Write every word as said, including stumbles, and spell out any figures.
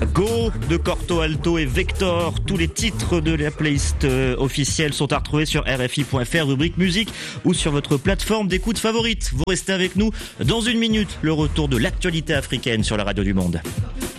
Go de Corto Alto et Vector. Tous les titres de la playlist euh, officielle sont à retrouver sur R F I point F R, rubrique musique, ou sur votre plateforme d'écoute favorite. Vous restez avec nous dans une minute, le retour de l'actualité africaine sur la radio du Monde.